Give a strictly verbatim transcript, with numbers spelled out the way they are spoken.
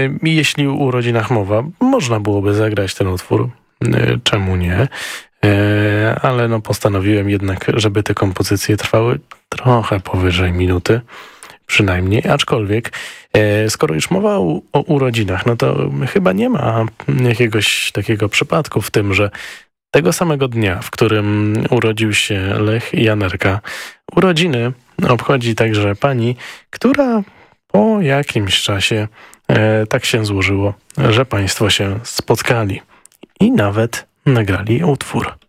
jeśli o urodzinach mowa, można byłoby zagrać ten utwór. Czemu nie? Ale no postanowiłem jednak, żeby te kompozycje trwały trochę powyżej minuty. Przynajmniej, aczkolwiek skoro już mowa o, o urodzinach, no to chyba nie ma jakiegoś takiego przypadku w tym, że tego samego dnia, w którym urodził się Lech Janerka, urodziny obchodzi także pani, która po jakimś czasie e, tak się złożyło, że państwo się spotkali i nawet nagrali utwór.